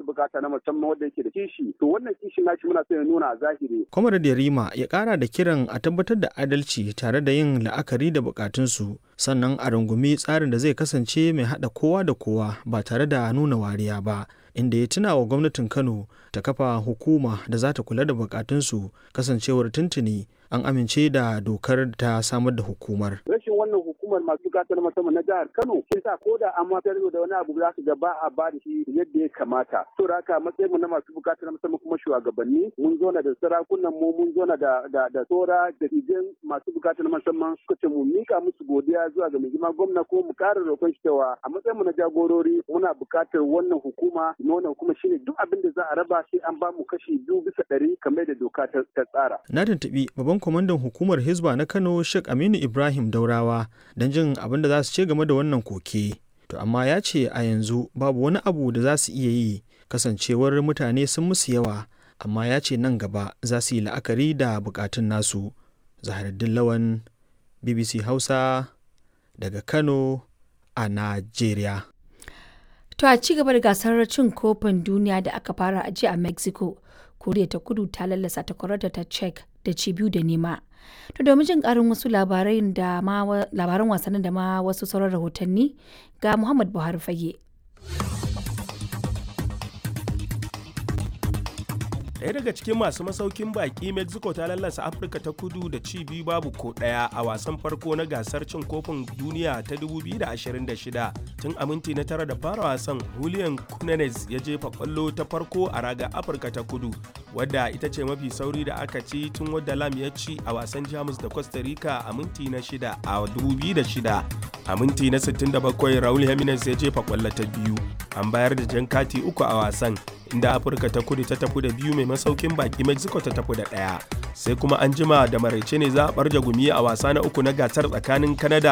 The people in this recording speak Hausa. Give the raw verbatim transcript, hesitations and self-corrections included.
bukata na musamman wanda yake da kishi, to wannan kishi nashi muna so ya nuna a zahiri. Comrade Yarima ya kara da kiran a tabbatar da adalci tare da yin la'akari da bukatunsu, sannan a rungumi tsarin da zai kasance mai haɗa kowa da kowa ba tare da nuna wariya ba, inda ya tuna wa gwamnatin Kano ta kafa hukuma da za ta kula da bukatunsu, kasancewar tuntuni an amince da dokar ta samar da hukumar. Rashin wannan hukumar masu bukatar musamman na jihar Kano shi sa ko da an matar da wani abu za su ga ba a ba da shi yadda ya kamata. To da haka matsayin mu na masu bukatar musamman kuma shugabanni mun zo na da sarakunan mu mun zo na da da da tsora da idan masu bukatar musamman suka ce mu mika musu godiya zuwa ga mai girma gwamna ko mu ƙara roƙon shi cewa a matsayin mu na jagorori muna bukatar wannan hukuma, wannan hukuma shine duk abin da za a raba shi an ba mu kashi biyu bisa ɗari kamar da doka ta tsara. Na tuntuɓi babban kwamandan hukumar Hizba na Kano Sheikh Aminu Ibrahim Daurawa don jin abin da za su ce game da wannan koke. To amma ya ce a yanzu babu wani abu da za su iya yi kasancewar mutane sun musu yawa, amma ya ce nan gaba za su yi la'akari da bukatun nasu. Zaharuddin Lawan, B B C Hausa daga Kano a Najeriya. To a ci gaba da gasar cin kofin duniya da aka fara a jiya a Mexico, Koriya ta Kudu ta lallasa takwararta ta Czech da ci biyu da nema. To domin jin karin wasu labaran da ma labaran wasannin da ma wasu sauran rahotanni ga Muhammad Buhari Fage. Ɗaya daga cikin masu masaukin baki, Mexico ta lallasa Afirka ta Kudu da ci biyu babu ko ɗaya a wasan farko na gasar cin kofin duniya ta dubu biyu da ashirin da shida. Tun a minti na tara da fara wasan, Julian Cunanes ya jefa kwallo ta farko a raga Afirka ta Kudu, wadda ita ce mafi sauri da aka ci tun wadda Lam ya ci a wasan Jamus da Costa Rica a minti na shida a dubu biyu da shida. A minti na sittin da bakwai, Raul Jimenez ya jefa kwallo ta biyu. An bayar da jan kati uku a wasan, inda Afirka ta Kudu ta tafi da biyu, mai masaukin baki Mexico ta tafi da ɗaya. Sai kuma an jima da maraice ne za a barja gumi a wasa na uku na gasar tsakanin Canada